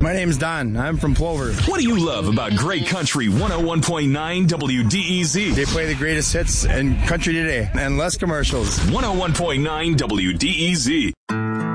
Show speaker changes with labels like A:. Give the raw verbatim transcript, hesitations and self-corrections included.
A: My name's Don. I'm from Plover.
B: What do you love about Great Country one oh one point nine W D E Z?
A: They play the greatest hits in country today and less commercials.
B: one oh one point nine W D E Z.